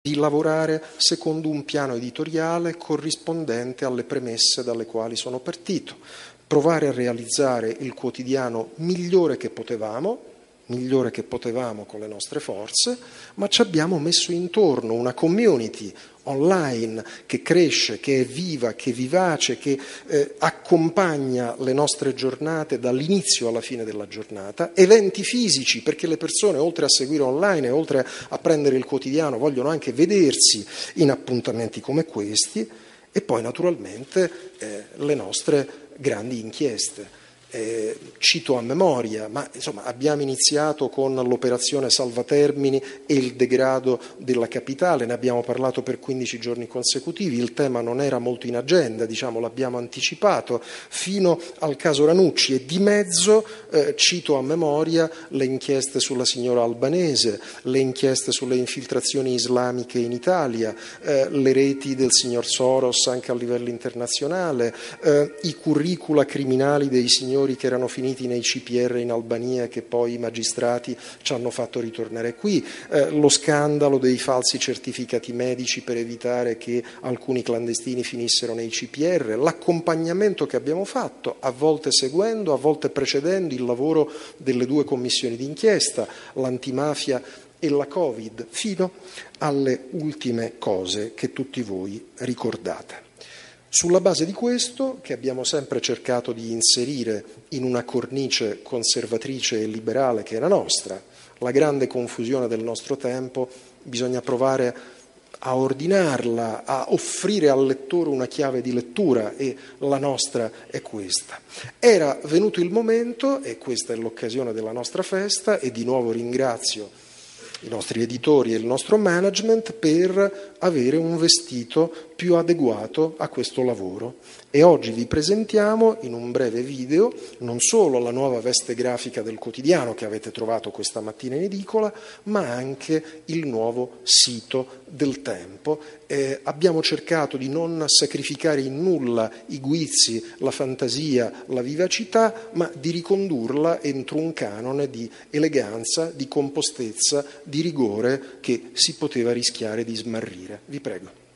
di lavorare secondo un piano editoriale corrispondente alle premesse dalle quali sono partito, provare a realizzare il quotidiano migliore che potevamo con le nostre forze, ma ci abbiamo messo intorno una community online che cresce, che è viva, che è vivace, che accompagna le nostre giornate dall'inizio alla fine della giornata, eventi fisici, perché le persone oltre a seguire online e oltre a prendere il quotidiano vogliono anche vedersi in appuntamenti come questi, e poi naturalmente le nostre grandi inchieste. Cito a memoria, ma insomma abbiamo iniziato con l'operazione Salva Termini e il degrado della capitale, ne abbiamo parlato per 15 giorni consecutivi, il tema non era molto in agenda, l'abbiamo anticipato, fino al caso Ranucci, e di mezzo cito a memoria le inchieste sulla signora Albanese, le inchieste sulle infiltrazioni islamiche in Italia, le reti del signor Soros anche a livello internazionale, i curricula criminali dei signori che erano finiti nei CPR in Albania e che poi i magistrati ci hanno fatto ritornare qui, lo scandalo dei falsi certificati medici per evitare che alcuni clandestini finissero nei CPR, l'accompagnamento che abbiamo fatto, a volte seguendo, a volte precedendo il lavoro delle 2 commissioni d'inchiesta, l'antimafia e la Covid, fino alle ultime cose che tutti voi ricordate. Sulla base di questo, che abbiamo sempre cercato di inserire in una cornice conservatrice e liberale che era nostra, la grande confusione del nostro tempo, bisogna provare a ordinarla, a offrire al lettore una chiave di lettura, e la nostra è questa. Era venuto il momento, e questa è l'occasione della nostra festa, e di nuovo ringrazio i nostri editori e il nostro management, per avere un vestito più adeguato a questo lavoro. E oggi vi presentiamo in un breve video non solo la nuova veste grafica del quotidiano che avete trovato questa mattina in edicola, ma anche il nuovo sito del Tempo. Abbiamo cercato di non sacrificare in nulla i guizzi, la fantasia, la vivacità, ma di ricondurla entro un canone di eleganza, di compostezza, di rigore che si poteva rischiare di smarrire. Vi prego.